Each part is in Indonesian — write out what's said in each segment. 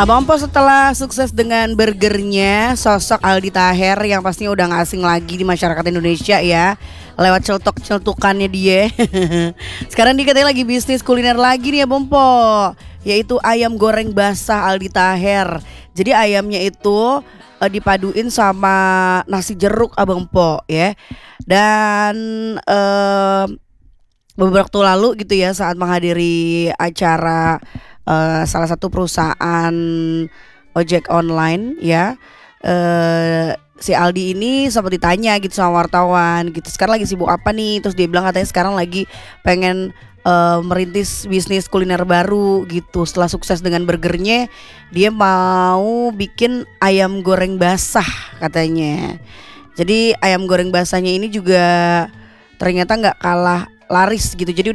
Abang Po setelah sukses dengan burgernya, sosok Aldi Taher yang pastinya udah gak asing lagi di masyarakat Indonesia ya, lewat celtuk-celtukannya dia. Sekarang dia katanya lagi bisnis kuliner lagi nih Abang Po, yaitu ayam goreng basah Aldi Taher. Jadi ayamnya itu dipaduin sama nasi jeruk Abang Po ya. Dan beberapa waktu lalu gitu ya, saat menghadiri acara salah satu perusahaan ojek online ya, si Aldi ini sempat ditanya gitu sama wartawan gitu, sekarang lagi sibuk apa nih, terus dia bilang katanya sekarang lagi pengen merintis bisnis kuliner baru gitu. Setelah sukses dengan burgernya, dia mau bikin ayam goreng basah katanya. Jadi ayam goreng basahnya ini juga ternyata nggak kalah laris gitu. Jadi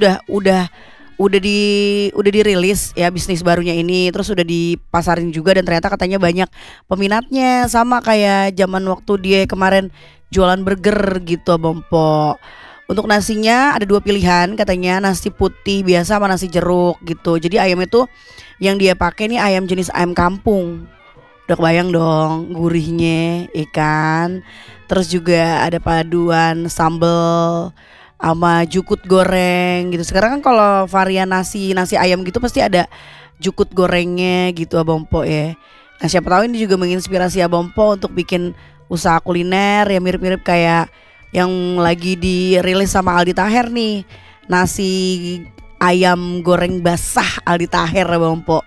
udah dirilis ya bisnis barunya ini, terus udah dipasarin juga dan ternyata katanya banyak peminatnya, sama kayak zaman waktu dia kemarin jualan burger gitu Abang Po. Untuk nasinya ada dua pilihan katanya, nasi putih biasa sama nasi jeruk gitu. Jadi ayam itu yang dia pakai nih ayam jenis ayam kampung. Udah kebayang dong gurihnya ikan. Terus juga ada paduan sambal sama jukut goreng gitu. Sekarang kan kalau varian nasi ayam gitu pasti ada jukut gorengnya gitu Abang Po ya. Nah siapa tahu ini juga menginspirasi Abang Po untuk bikin usaha kuliner yang mirip-mirip kayak yang lagi dirilis sama Aldi Taher nih, nasi ayam goreng basah Aldi Taher Abang Po.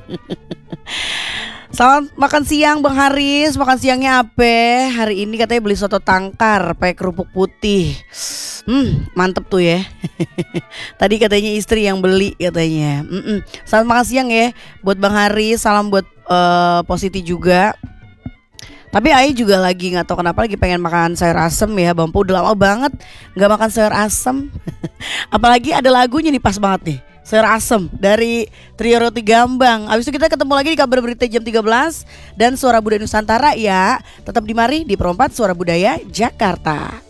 Selamat makan siang Bang Haris, makan siangnya apa? Hari ini katanya beli soto tangkar pakai kerupuk putih. Mantep tuh ya. Tadi katanya istri yang beli katanya. Selamat makan siang ya buat Bang Haris, salam buat Positi juga. Tapi Ai juga lagi nggak tahu kenapa lagi pengen makan sayur asem ya Bang Po. Udah lama banget nggak makan sayur asem. Apalagi ada lagunya nih pas banget nih, sayur asem dari Trio Roti Gambang. Abis itu kita ketemu lagi di Kabar Berita jam 13 dan Suara Budaya Nusantara ya. Tetap di mari di Perempat Suara Budaya Jakarta.